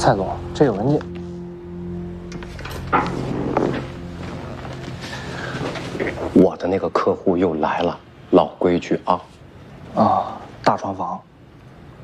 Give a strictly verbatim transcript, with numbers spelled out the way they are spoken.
蔡总，这个文件。 我的那个客户又来了，老规矩啊。 啊，大床房。